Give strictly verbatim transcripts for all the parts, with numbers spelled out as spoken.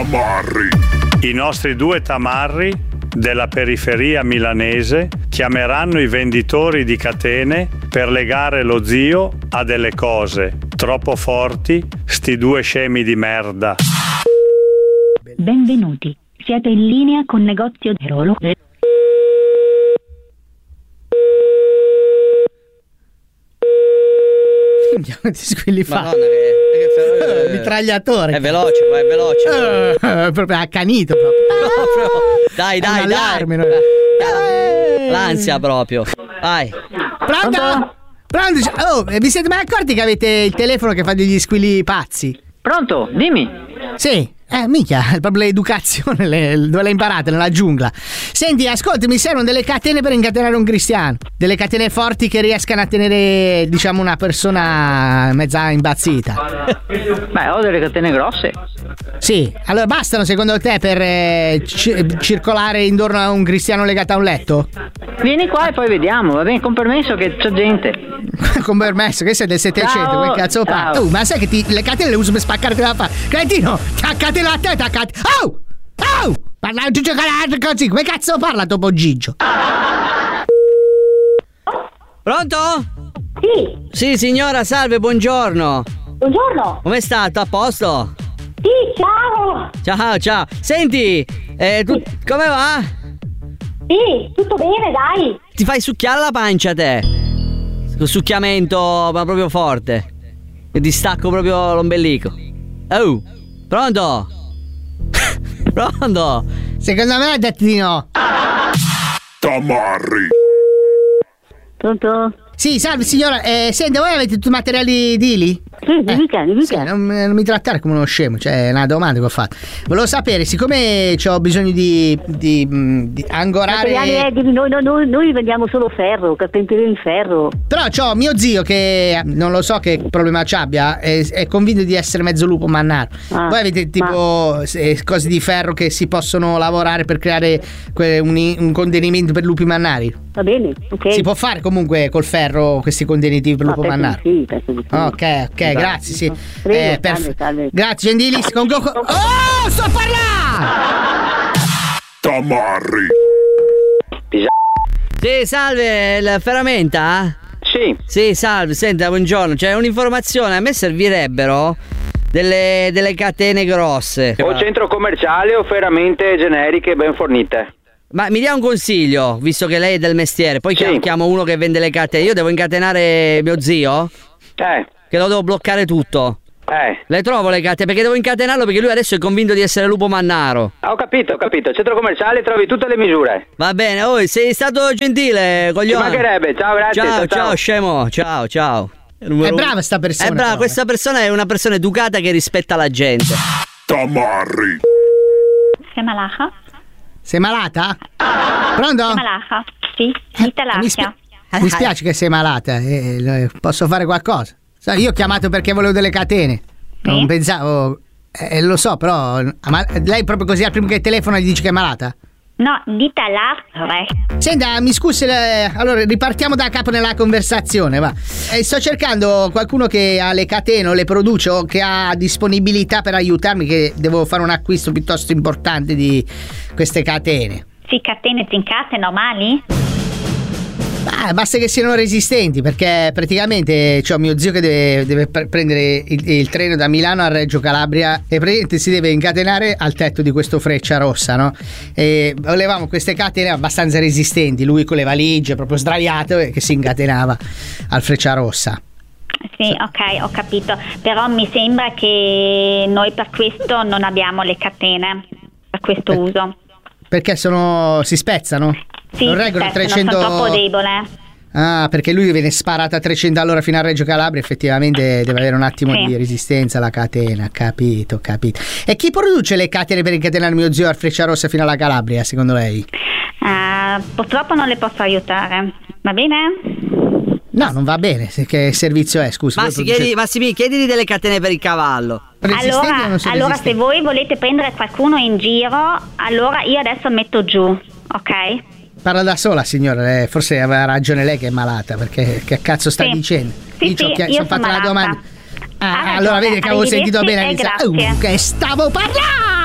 Tamarri. I nostri due tamarri della periferia milanese chiameranno i venditori di catene per legare lo zio a delle cose troppo forti, sti due scemi di merda. Benvenuti, siete in linea con negozio Rolo. Ti squilli fa. Madonna, che, che, eh, mitragliatore. È veloce, ma è veloce. Eh, proprio accanito proprio. proprio. Dai, dai, un dai. allarme, no? L'ansia proprio. Vai. Pronto? Pronto? Oh, vi siete mai accorti che avete il telefono che fa degli squilli pazzi? Pronto, dimmi. Sì. Eh, minchia, è proprio l'educazione, le, dove l'hai imparata? Nella giungla. Senti, ascolti, mi servono delle catene per incatenare un cristiano. Delle catene forti che riescano a tenere, diciamo, una persona mezza impazzita. Beh, ho delle catene grosse. Sì, allora bastano secondo te per eh, ci- circolare intorno a un cristiano legato a un letto? Vieni qua e poi vediamo, va bene, con permesso che c'è gente. Con permesso, che sei del settecento, Ciao. che cazzo fa? Ciao. Oh, ma sai che ti, le catene le uso per spaccarti la fa. Cretino, caccate la testa, caccate. Oh! Oh! Parla Gigio così, come cazzo parla dopo Gigio? Pronto? Sì. Sì, signora, salve, buongiorno. Buongiorno. Come sta? Tutto a posto? Sì, ciao. Ciao, ciao. Senti, eh, tu, come va? Sì, tutto bene, dai. Ti fai succhiare la pancia te? Con succhiamento, ma proprio forte. E distacco proprio l'ombelico. Oh, pronto? Pronto? Secondo me ha detto di no. Tamarri. Pronto? Sì, salve signora, eh, senti, voi avete tutti i materiali edili? Sì, di weekend, di Sì, weekend. non, non mi trattare come uno scemo, cioè è una domanda che ho fatto. Volevo sapere, siccome ho bisogno di, di, di angorare. Materiali edili, noi, noi, noi, noi vendiamo solo ferro, carpenteria in ferro. Però c'ho mio zio che non lo so che problema ci abbia, è, è convinto di essere mezzo lupo mannaro. Ah, Voi avete tipo eh, cose di ferro che si possono lavorare per creare que- un, un contenimento per lupi mannari? Va bene, ok. Si può fare comunque col ferro questi contenitivi per No, lupo penso mannaro? di sì, penso di sì. Ok, ok, grazie, sì. Prego, Eh, perf- salve, salve. Grazie, Gentilis. Con go- oh, sto a parlare! Tamarri. Sì, salve, il ferramenta? Sì. Sì, salve, senta, buongiorno. C'è un'informazione, a me servirebbero delle, delle catene grosse. O centro commerciale o ferramente generiche ben fornite. Ma mi dia un consiglio, visto che lei è del mestiere, poi Sì. chiamo uno che vende le catene. Io devo incatenare mio zio? Eh, Che lo devo bloccare tutto. eh. Le trovo le catene, perché devo incatenarlo, perché lui adesso è convinto di essere lupo mannaro. Ah, ho capito, ho capito. Centro commerciale trovi tutte le misure. Va bene, oh, sei stato gentile, Ci coglione. mancherebbe. Ciao, grazie. Ciao, ciao, scemo, ciao, ciao. È brava sta persona. È brava, però, questa persona è una persona educata che rispetta la gente. Tamarri. Sei malata? Sei malata? Pronto? Sei malata? Sì, Eh, mi, spi- mi spiace che sei malata, eh, eh, posso fare qualcosa? Sai, io ho chiamato perché volevo delle catene. Non Sì? pensavo. Eh, lo so, però. Ma lei proprio così al primo che telefono gli dice che è malata? No, dita là. Senta, mi scusi, le- allora ripartiamo da capo nella conversazione, va. Eh, sto cercando qualcuno che ha le catene o le produce o che ha disponibilità per aiutarmi, che devo fare un acquisto piuttosto importante di queste catene. Sì, catene trincate normali? Ah, basta che siano resistenti, perché praticamente c'ho mio zio che deve, deve pre- prendere il, il treno da Milano a Reggio Calabria e praticamente si deve incatenare al tetto di questo Freccia Rossa, no? E volevamo queste catene abbastanza resistenti, lui con le valigie proprio sdraiato e che si incatenava al Freccia Rossa. Sì, ok, ho capito. Però mi sembra che noi per questo non abbiamo le catene, per questo Eh. uso. Perché sono si spezzano? Sì, non reggono certo, trecento. sono troppo debole. Ah, perché lui viene sparato a trecento all'ora fino a Reggio Calabria, effettivamente deve avere un attimo Sì. di resistenza alla catena, capito, capito. E chi produce le catene per incatenare mio zio al Freccia Rossa fino alla Calabria, secondo lei? Uh, purtroppo non le posso aiutare, va bene? No, non va bene, se- che servizio è, scusi. voi Massi, produce- chiedi, Massimi, chiedili delle catene per il cavallo. resistenti o Allora, non sono allora se resistenti? voi volete prendere qualcuno in giro, allora io adesso metto giù, ok? Parla da sola, signora, eh, forse aveva ragione lei che è malata, perché che cazzo sta Sì. dicendo? Sì, Io, c'ho sì, chia- io sono sono fatta la malata. domanda. Ha Ah, ragione, allora vedi che avevo sentito arrivederci bene e all'inizio. grazie. Uh, che stavo parlando!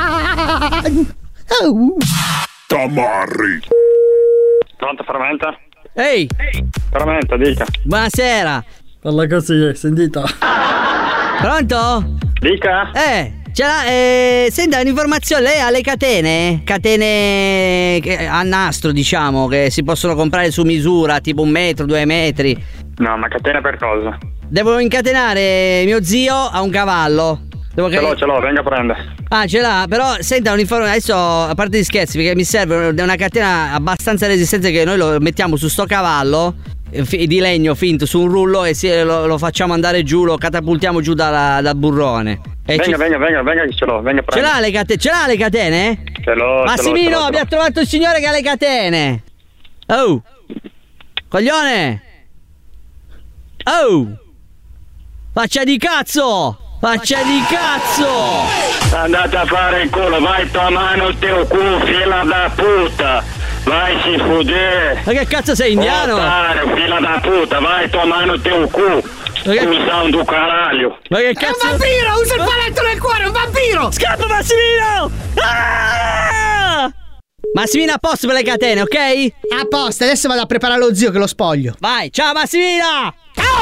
Oh. Tamarri. Pronto, ferramenta? Ehi, Ferramenta, dica. buonasera. Parla così, sentito? Pronto? Dica? Eh, ce l'ha, eh, senta un'informazione, lei ha le catene? Catene che- a nastro, diciamo, che si possono comprare su misura, tipo un metro, due metri. No, ma catena per cosa? Devo incatenare mio zio a un cavallo. Devo Ce l'ho, ce l'ho, venga a prendere. Ah, ce l'ha, però senta un'informazione, adesso a parte di scherzi, perché mi serve una catena abbastanza resistente che noi lo mettiamo su sto cavallo eh, fi- di legno finto su un rullo e si- lo, lo facciamo andare giù, lo catapultiamo giù dalla- dal burrone. E Venga, ci- venga, venga, venga che ce l'ho, venga a Ce prendere. l'ha le catene? Ce l'ha le catene? Ce l'ho, Massimino, ce l'ho, ce l'ho, ce abbiamo l'ho. trovato il signore che ha le catene. Oh, coglione. Oh, faccia di cazzo. Faccia di cazzo. Andate a fare il culo, vai tua mano teu cu, fila da puta. Vai si fude. Ma che cazzo sei indiano? Otário, fila da puta, vai tua mano teu cu. Ma che- Cusão do caralho. Ma che È un cazzo? vampiro, usa il paletto nel cuore, è un vampiro! Scappa Massimino! Ah! Massimino a posto per le catene, ok? A posto, adesso vado a preparare lo zio che lo spoglio. Vai, ciao Massimino!